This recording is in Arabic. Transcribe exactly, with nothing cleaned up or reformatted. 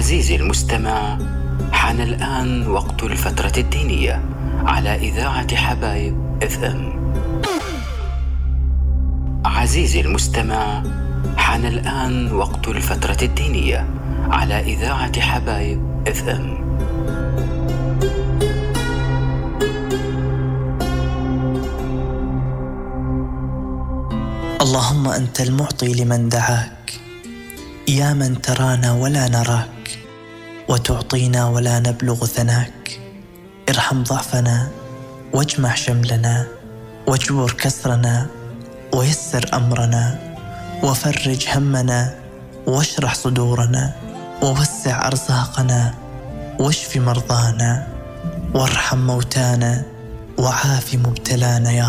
عزيزي المستمع، حان الآن وقت الفترة الدينية على إذاعة حبايب اف ام. عزيزي المستمع، حان الآن وقت الفترة الدينية على إذاعة حبايب اف ام. اللهم أنت المعطي لمن دعاك، يا من ترانا ولا نراك، وتعطينا ولا نبلغ ثناك. ارحم ضعفنا واجمع شملنا، واجبر كسرنا ويسر أمرنا، وفرج همنا واشرح صدورنا، ووسع أرزاقنا واشف مرضانا، وارحم موتانا وعاف مبتلانا يا